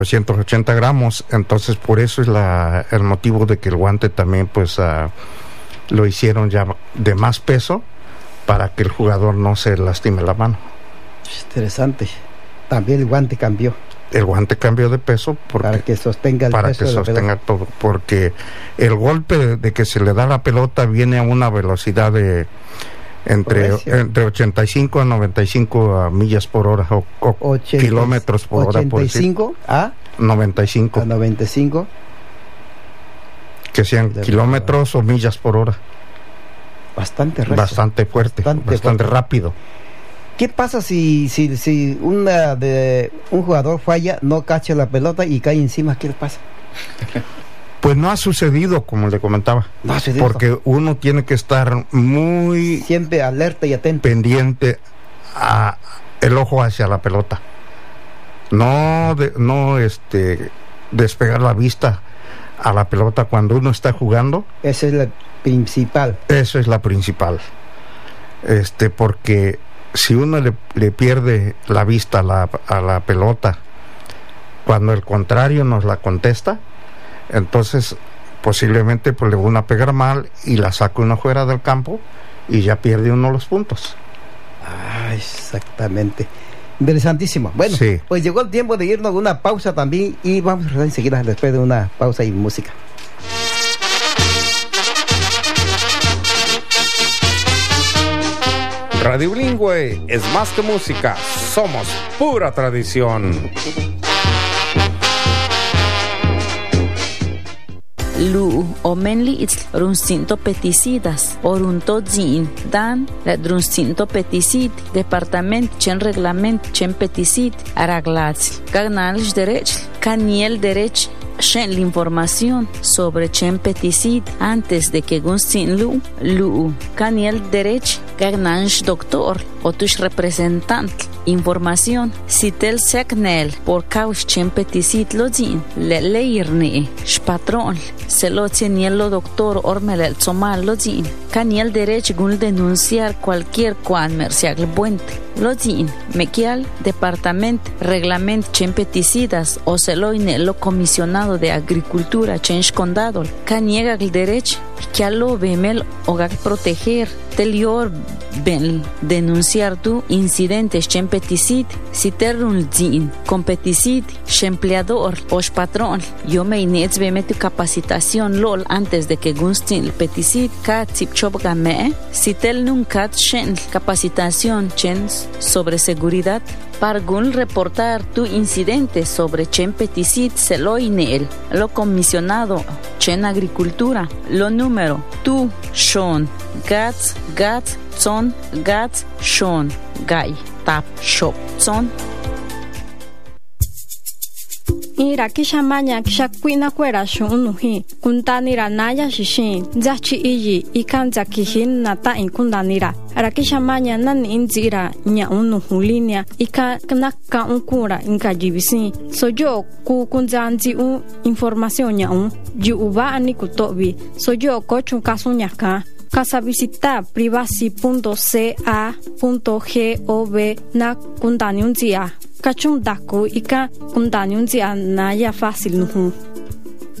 180 gramos, entonces por eso es el motivo de que el guante también pues lo hicieron ya de más peso para que el jugador no se lastime la mano. Interesante. También el guante cambió. El guante cambió de peso para que sostenga el para peso que sostenga todo, porque el golpe de que se le da la pelota viene a una velocidad de entre 85 a 95 millas por hora o kilómetros por hora. 85 a 95. A 95. Que sean kilómetros o millas por hora. Bastante recio. Bastante fuerte, bastante rápido. ¿Qué pasa si un jugador falla, no cacha la pelota y cae encima? ¿Qué le pasa? Pues no ha sucedido, como le comentaba. No ha sucedido. Porque uno tiene que estar muy... siempre alerta y atento. Pendiente a el ojo hacia la pelota. No despegar la vista a la pelota cuando uno está jugando. Esa es la principal. Eso es la principal. Porque si uno le pierde la vista a la pelota cuando el contrario nos la contesta, entonces posiblemente pues le van a pegar mal y la saca uno fuera del campo y ya pierde uno los puntos. Exactamente. Interesantísimo. Bueno, sí. Pues llegó el tiempo de irnos a una pausa también y vamos a regresar enseguida después de una pausa y música. Radio Bilingüe es más que música, somos pura tradición. Lu omenli it's runcinto peticidas orunto zin dan la runcinto peticid departament chen reglament chen peticid araglats cagnals derech caniel derech shen la información sobre chen peticid antes de que gunsin lu caniel derech cagnals doctor o tus representant información si tel secnel por caus chen peticid lo zin le leirne patron se lo tiene lo doctor ormel el somal lo zin caniel derecho gun denunciar cualquier cuan mercial buente lo zin mequial departamento reglamento chen peticidas o se lo inelo comisionado de agricultura chen condado caniega el derecho que a lo bemel o proteger telior ben denunciar tu incidentes chen peticid si terrun zin competicid empleador o patrón yo me inets beme tu capacitación lol antes de que gunstin el peticid ka tipchop game si tel nunca chen capacitación chen sobre seguridad Pargun reportar tu incidente sobre chen peticid se lo inel lo comisionado chen agricultura lo número tu shon gats son gats shon gai tap shop son ira kisha maña kisha kuina kwera shunuhi kuntanira naya shishin jachi iyi ikanza kihin nata inkundanira arakisha maña nan inzira nya unuhu linia ika knaka unkura inka jibisi sojo ku kunzanzi información nya ji uba ani kutobi sojo ko chunkasu nyaka Casa visita privacy.ca.gov na kundaniunzia. Kachung daku ika kundaniunzia na ya fácil nuhu.